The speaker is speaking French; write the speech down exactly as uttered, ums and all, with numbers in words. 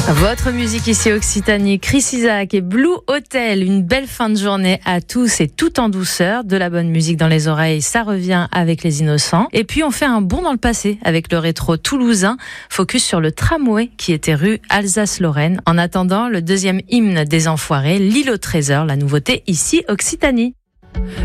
Votre musique ici Occitanie, Chris Isaak et Blue Hotel. Une belle fin de journée à tous et tout en douceur. De la bonne musique dans les oreilles, ça revient avec les innocents. Et puis on fait un bond dans le passé avec le rétro toulousain. Focus sur le tramway qui était rue Alsace-Lorraine. En attendant, le deuxième hymne des Enfoirés, l'île au trésor, la nouveauté ici Occitanie.